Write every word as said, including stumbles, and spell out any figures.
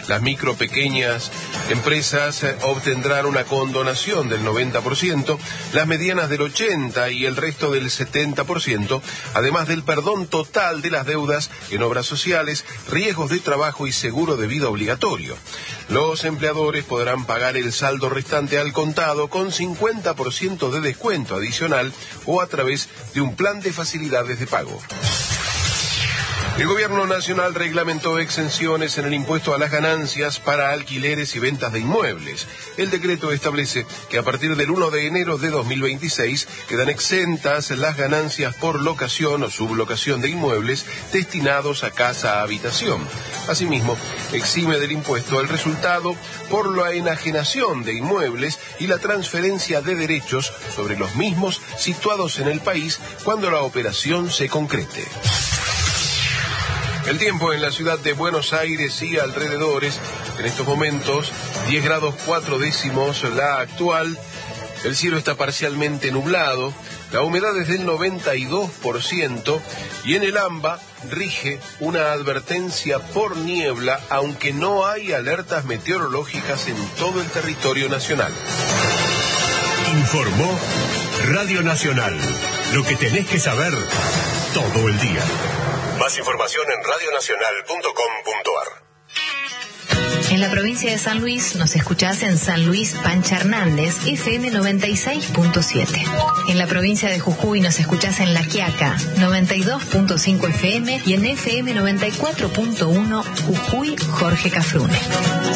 Las micro pequeñas empresas obtendrán una condonación del noventa por ciento, las medianas del ochenta por ciento y el resto del setenta por ciento, además del perdón total de las deudas en obras sociales, riesgos de trabajo y seguro de vida obligatorio. Los empleadores podrán pagar el saldo restante al contado con cincuenta por ciento de descuento adicional o a través de un plan de facilidades de pago. El Gobierno Nacional reglamentó exenciones en el impuesto a las ganancias para alquileres y ventas de inmuebles. El decreto establece que a partir del primero de enero de dos mil veintiséis quedan exentas las ganancias por locación o sublocación de inmuebles destinados a casa-habitación. Asimismo, exime del impuesto el resultado por la enajenación de inmuebles y la transferencia de derechos sobre los mismos situados en el país cuando la operación se concrete. El tiempo en la ciudad de Buenos Aires y alrededores, en estos momentos, diez grados cuatro décimos la actual, el cielo está parcialmente nublado, la humedad es del noventa y dos por ciento y en el AMBA rige una advertencia por niebla, aunque no hay alertas meteorológicas en todo el territorio nacional. Informó Radio Nacional, lo que tenés que saber todo el día. Más información en radio nacional punto com punto ar. En la provincia de San Luis nos escuchás en San Luis Pancha Hernández, F M noventa y seis punto siete. En la provincia de Jujuy nos escuchás en La Quiaca, noventa y dos punto cinco F M y en F M noventa y cuatro punto uno Jujuy Jorge Cafrune.